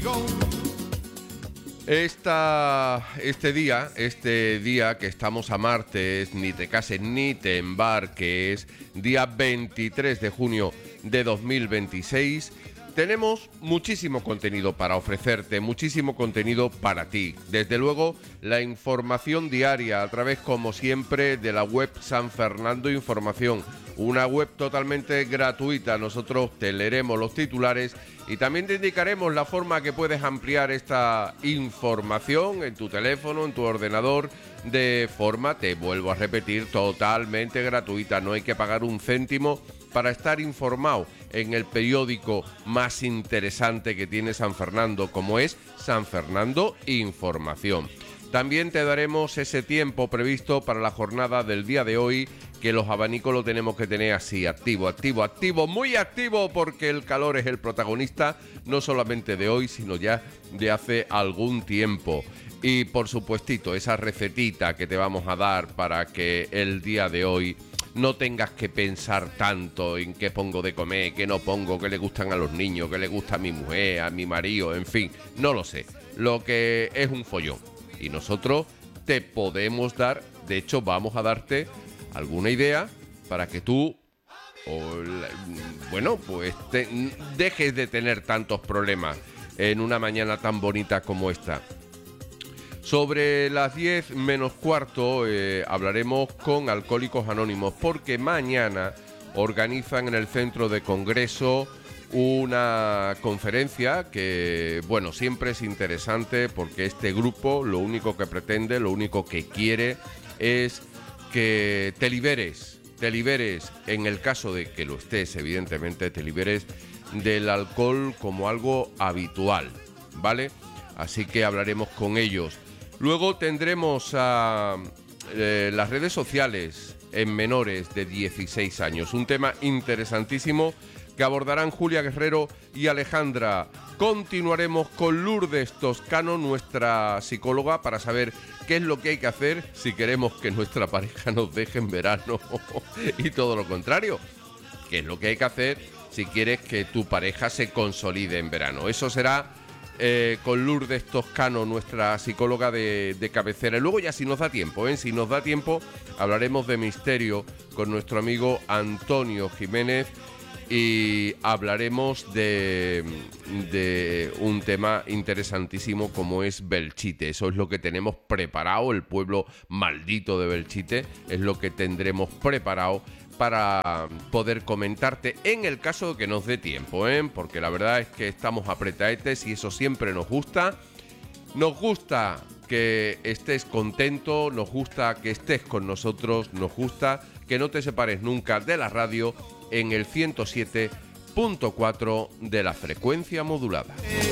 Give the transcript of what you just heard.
Este día que estamos a martes, ni te cases ni te embarques, día 23 de junio de 2026, tenemos muchísimo contenido para ofrecerte, muchísimo contenido para ti. Desde luego, la información diaria a través, como siempre, de la web San Fernando Información, una web totalmente gratuita. Nosotros te leeremos los titulares y también te indicaremos la forma que puedes ampliar esta información en tu teléfono, en tu ordenador, de forma, te vuelvo a repetir, totalmente gratuita. No hay que pagar un céntimo para estar informado en el periódico más interesante que tiene San Fernando, como es San Fernando Información. También te daremos ese tiempo previsto para la jornada del día de hoy, que los abanicos lo tenemos que tener así, activo, muy activo, porque el calor es el protagonista, no solamente de hoy, sino ya de hace algún tiempo. Y por supuestito, esa recetita que te vamos a dar para que el día de hoy no tengas que pensar tanto en qué pongo de comer, qué no pongo, qué le gustan a los niños, qué le gusta a mi mujer, a mi marido, en fin, no lo sé. Lo que es un follón. Y nosotros te podemos dar, de hecho vamos a darte alguna idea para que tú, dejes de tener tantos problemas en una mañana tan bonita como esta. Sobre las 10 menos cuarto hablaremos con Alcohólicos Anónimos, porque mañana organizan en el Centro de Congreso una conferencia que, bueno, siempre es interesante, porque este grupo lo único que pretende, lo único que quiere es que te liberes, en el caso de que lo estés, evidentemente, te liberes del alcohol como algo habitual, ¿vale? Así que hablaremos con ellos. Luego tendremos las redes sociales en menores de 16 años, un tema interesantísimo que abordarán Julia Guerrero y Alejandra. Continuaremos con Lourdes Toscano, nuestra psicóloga, para saber qué es lo que hay que hacer si queremos que nuestra pareja nos deje en verano y todo lo contrario. ¿Qué es lo que hay que hacer si quieres que tu pareja se consolide en verano? Eso será con Lourdes Toscano, nuestra psicóloga de cabecera. Y luego ya, si nos da tiempo, hablaremos de misterio con nuestro amigo Antonio Jiménez. Y hablaremos de un tema interesantísimo como es Belchite. Eso es lo que tenemos preparado, el pueblo maldito de Belchite es lo que tendremos preparado para poder comentarte en el caso de que nos dé tiempo, porque la verdad es que estamos apretaetes y eso siempre nos gusta. Nos gusta que estés contento, nos gusta que estés con nosotros, nos gusta que no te separes nunca de la radio en el 107.4 de la frecuencia modulada.